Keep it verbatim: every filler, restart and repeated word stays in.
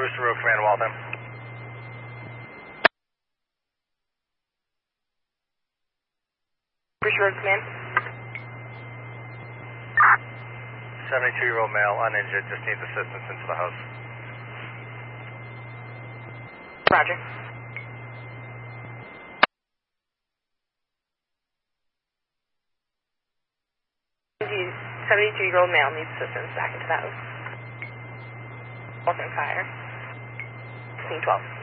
Rooster Road, Command Waltham. Rooster Road, Command. seventy-two-year-old male, uninjured, just needs assistance into the house. Roger. seventy-two-year-old male needs assistance back into the house. Waltham Fire. sixteen twelve.